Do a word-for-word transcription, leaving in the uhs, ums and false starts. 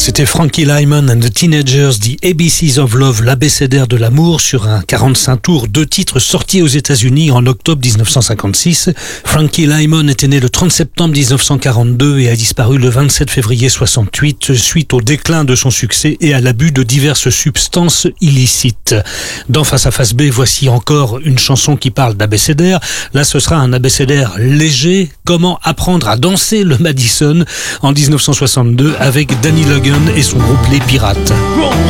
C'était Frankie Lymon and the Teenagers, The A B Cs of Love, l'abécédaire de l'amour, sur un quarante-cinq tours, deux titres sortis aux États-Unis en octobre dix-neuf cent cinquante-six. Frankie Lymon était né le trente septembre dix-neuf cent quarante-deux et a disparu le vingt-sept février soixante-huit suite au déclin de son succès et à l'abus de diverses substances illicites. Dans Face à Face B, voici encore une chanson qui parle d'abécédaire. Là, ce sera un abécédaire léger. Comment apprendre à danser le Madison en dix-neuf cent soixante-deux avec Danny Logan et son groupe Les Pirates. Bon.